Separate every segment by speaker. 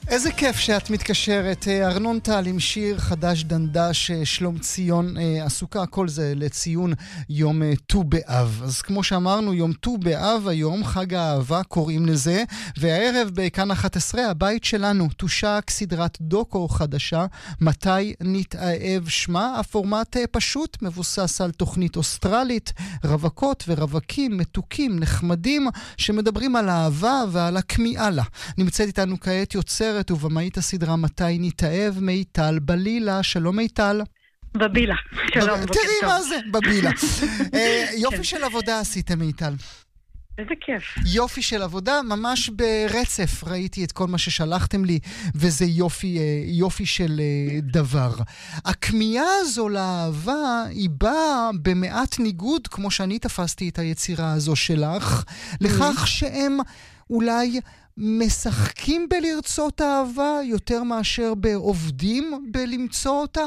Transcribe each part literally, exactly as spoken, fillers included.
Speaker 1: איזה כיף שאת מתקשרת. ארנון טל עם שיר חדש דנדש, שלום ציון עסוקה, כל זה לציון יום ט"ו באב. אז כמו שאמרנו, יום ט"ו באב היום, חג האהבה קוראים לזה, והערב בכאן אחת עשרה הבית שלנו תושק סדרת דוקו חדשה, מתי נתאהב שמה. הפורמט פשוט מבוסס על תוכנית אוסטרלית, רווקות ורווקים מתוקים נחמדים שמדברים על האהבה ועל הכמיהה לה. נמצאת איתנו כעת יוצרת ובמאית הסדרה מתי נתאהב, מיטל בלילה. שלום מיטל.
Speaker 2: בבילה. שלום, בוקר טוב.
Speaker 1: תראי מה זה, בבילה. יופי של עבודה עשיתם מיטל.
Speaker 2: איזה כיף.
Speaker 1: יופי של עבודה, ממש ברצף ראיתי את כל מה ששלחתם לי, וזה יופי, יופי של דבר. הכמיהה הזו לאהבה היא באה במעט ניגוד, כמו שאני תפסתי את היצירה הזו שלך, לכך שהם אולי משחקים בלרצות אהבה יותר מאשר בעובדים בלמצוא אותה?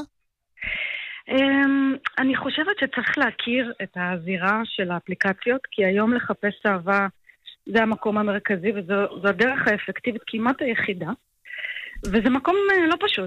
Speaker 2: אני חושבת שצריך להכיר את הזירה של האפליקציות, כי היום לחפש אהבה זה המקום המרכזי, וזו הדרך האפקטיבית כמעט היחידה, וזה מקום לא פשוט,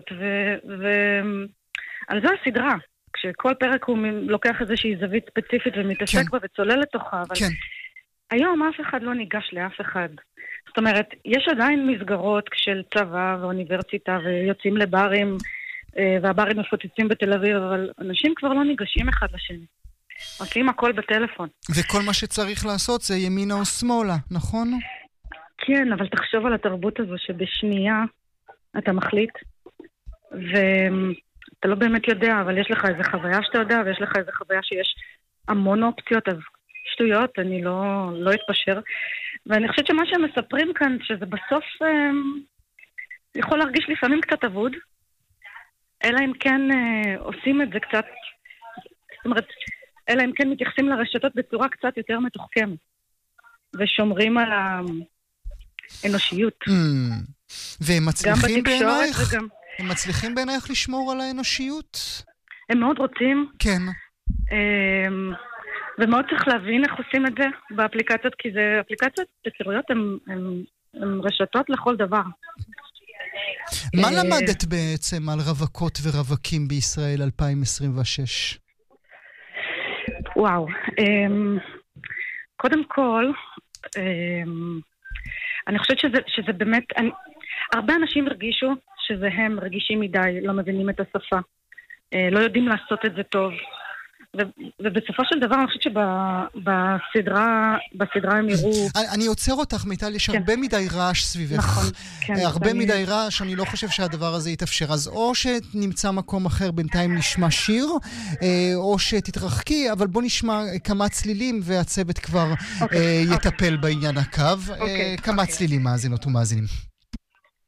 Speaker 2: ועל זה הסדרה, כשכל פרק הוא לוקח איזושהי זווית ספציפית ומתעסק בה וצולל לתוכה, אבל היום אף אחד לא ניגש לאף אחד. זאת אומרת, יש עדיין מסגרות של צבא ואוניברסיטה ויוצאים לברים, והברים מפוצצים בתל אביב, אבל אנשים כבר לא ניגשים אחד לשני. עושים הכל בטלפון.
Speaker 1: וכל מה שצריך לעשות זה ימינה או שמאלה, נכון?
Speaker 2: כן, אבל תחשוב על התרבות הזו שבשנייה אתה מחליט, ואתה לא באמת יודע, אבל יש לך איזו חוויה שאתה יודע, ויש לך איזו חוויה שיש המון אופציות, אז שטויות, אני לא, לא אתפשר. ואני חושבת שמה שהם מספרים כאן, שזה בסוף אה, יכול להרגיש לפעמים קצת אבוד, אלא אם כן אה, עושים את זה קצת, זאת אומרת, אלא אם כן מתייחסים לרשתות בצורה קצת יותר מתוחכמת, ושומרים על האנושיות.
Speaker 1: Mm. והם מצליחים בעינייך?
Speaker 2: וגם...
Speaker 1: הם מצליחים בעינייך לשמור על האנושיות?
Speaker 2: הם מאוד רוצים.
Speaker 1: כן.
Speaker 2: אה, ומאוד צריך להבין איך עושים את זה באפליקציות, כי זה אפליקציות יצירתיות, הן רשתות לכל דבר.
Speaker 1: מה למדת בעצם על רווקות ורווקים בישראל אלפיים עשרים ושש?
Speaker 2: וואו. קודם כל, אני חושבת שזה, שזה באמת, אני, הרבה אנשים הרגישו שזה הם רגישים מדי, לא מבינים את השפה, לא יודעים לעשות את זה טוב. ובסופו של דבר אני חושבת שבסדרה בסדרה הם יראו...
Speaker 1: אני עוצר אותך מיטל, יש הרבה מדי רעש סביבך.
Speaker 2: נכון, כן.
Speaker 1: הרבה מדי רעש, אני לא חושב שהדבר הזה יתאפשר. אז או שנמצא מקום אחר, בינתיים נשמע שיר, או שתתרחקי, אבל בוא נשמע כמה צלילים והצוות כבר יטפל בעניין הקו. כמה צלילים מאזינות ומאזינים.